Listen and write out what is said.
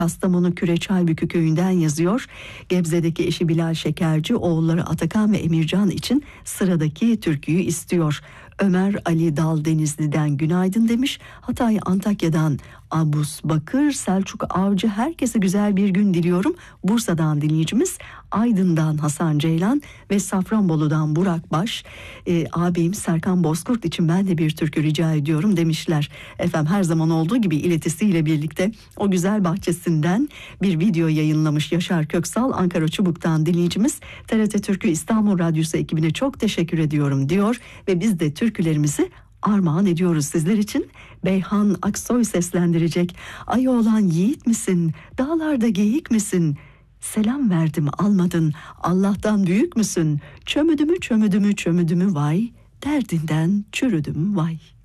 Kastamonu Küreçhalbükü köyünden yazıyor. Gebze'deki eşi Bilal Şekerci oğulları Atakan ve Emircan için sıradaki türküyü istiyor. Ömer Ali Dal Denizli'den günaydın demiş. Hatay Antakya'dan Abus Bakır, Selçuk Avcı, herkese güzel bir gün diliyorum. Bursa'dan dinleyicimiz, Aydın'dan Hasan Ceylan ve Safranbolu'dan Burak Baş. Ağabeyim Serkan Bozkurt için ben de bir türkü rica ediyorum demişler. Efendim, her zaman olduğu gibi iletisiyle birlikte o güzel bahçesinden bir video yayınlamış Yaşar Köksal, Ankara Çubuk'tan dinleyicimiz. TRT Türkü İstanbul Radyosu ekibine çok teşekkür ediyorum diyor ve biz de türkülerimizi armağan ediyoruz sizler için. Beyhan Aksoy seslendirecek. Ay oğlan yiğit misin? Dağlarda geyik misin? Selam verdim almadın. Allah'tan büyük müsün? Çömüdümü çömüdümü çömüdümü vay. Derdinden çürüdüm vay.